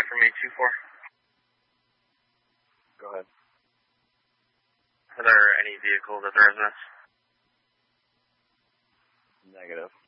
from 824. Go ahead. Are there any vehicles at the residence? Negative.